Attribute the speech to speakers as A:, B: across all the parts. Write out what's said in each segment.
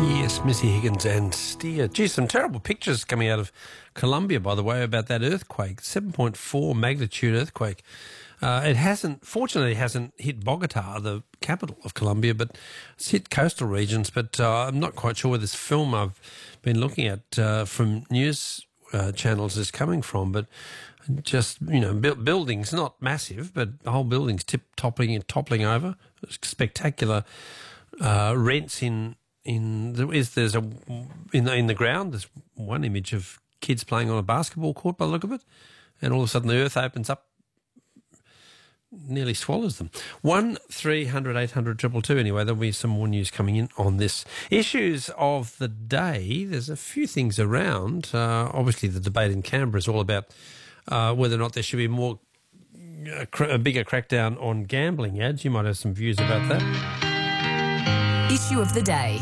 A: Yes, Missy Higgins and Steer. Gee, some terrible pictures coming out of Colombia, by the way, about that earthquake, 7.4 magnitude earthquake. Fortunately, it hasn't hit Bogota, the capital of Colombia, but it's hit coastal regions. But I'm not quite sure where this film I've been looking at from news channels is coming from. But just, buildings, not massive, but whole buildings toppling over. Spectacular rents in the ground. There's one image of kids playing on a basketball court by the look of it, and all of a sudden the earth opens up, nearly swallows them. 1300 800 222. Anyway, there'll be some more news coming in on this. Issues of the day. There's a few things around. Obviously, the debate in Canberra is all about whether or not there should be a bigger crackdown on gambling ads. You might have some views about that.
B: Issue of the day.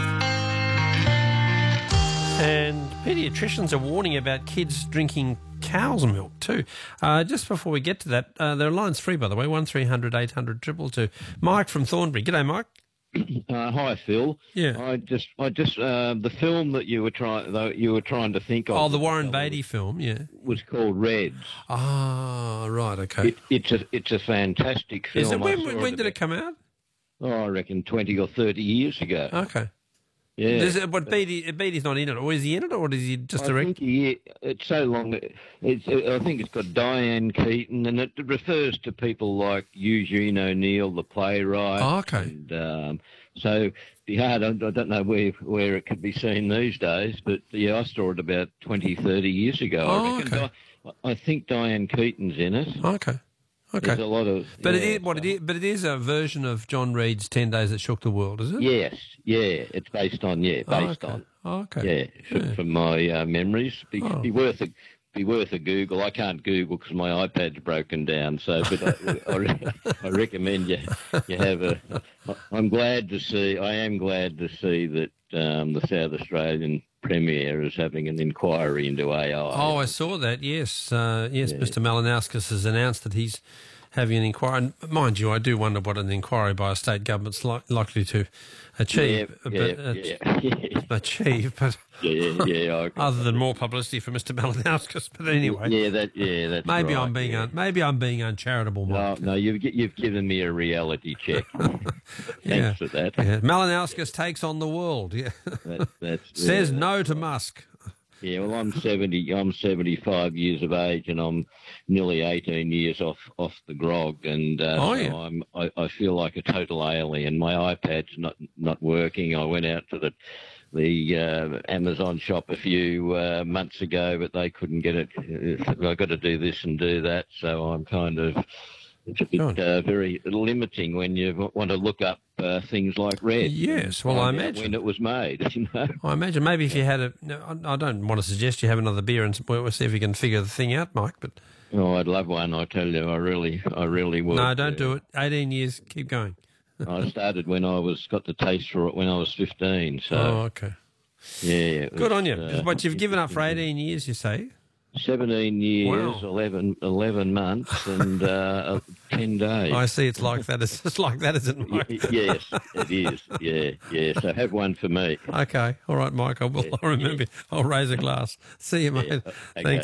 A: And paediatricians are warning about kids drinking cow's milk too. Just before we get to that, there are lines free, by the way, 1300 800 222. Mike from Thornbury. G'day, Mike.
C: Hi, Phil.
A: Yeah.
C: I just the film that you were trying to think of.
A: Oh, the Warren Beatty film, yeah.
C: Was called Reds.
A: Ah, right, okay.
C: It's a fantastic film.
A: Is it? When did it come out?
C: Oh, I reckon 20 or 30 years ago.
A: Okay.
C: Yeah.
A: But Beatty's not in it, or is he in it, or is he just direct?
C: It's so long. I think it's got Diane Keaton, and it refers to people like Eugene O'Neill, the playwright.
A: Oh, okay.
C: And, so I don't know where it could be seen these days, but yeah, I saw it about 20, 30 years ago.
A: Oh,
C: I reckon.
A: okay.
C: I think Diane Keaton's in it.
A: Okay. Okay.
C: There's a lot of.
A: But it is a version of John Reed's 10 Days That Shook the World, is it?
C: Yes, yeah. It's based on.
A: Oh, okay.
C: Yeah, from my memories. Be worth a Google. I can't Google because my iPad's broken down. So, but I recommend you have a. I am glad to see that the South Australian Premier is having an inquiry into AI.
A: Oh, I saw that. Yes, Mr. Malinauskas has announced that he's having an inquiry. And mind you, I do wonder what an inquiry by a state government's likely to achieve. Other than more publicity for Mr. Malinauskas. But anyway,
C: that's
A: maybe
C: right,
A: maybe I'm being uncharitable, Mike.
C: No, you've given me a reality check. Thanks for that.
A: Yeah. Malinauskas takes on the world. Yeah, says no to Musk.
C: Yeah, well, I'm 75 years of age, and I'm nearly 18 years off the grog, and I feel like a total alien. My iPad's not working. I went out to the Amazon shop a few months ago, but they couldn't get it. I've got to do this and do that, so I'm kind of. It's a bit very limiting when you want to look up things like Red.
A: Yes, well, I imagine.
C: When it was made,
A: I imagine maybe if you had I don't want to suggest you have another beer and we'll see if you can figure the thing out, Mike, but...
C: Oh, I'd love one, I tell you. I really would.
A: No, don't do it. 18 years, keep going.
C: I started when got the taste for it when I was 15, so...
A: Oh, okay.
C: Yeah.
A: Good on you. But you've given up for 18 years, you say?
C: 17 years, wow. 11 months, and 10 days.
A: I see. It's like that. It's just like that, isn't it, Mike?
C: Yes, it is. Yeah. So have one for me.
A: Okay. All right, Mike. I'll remember. I'll raise a glass. See you, mate.
C: Okay.
A: Thanks.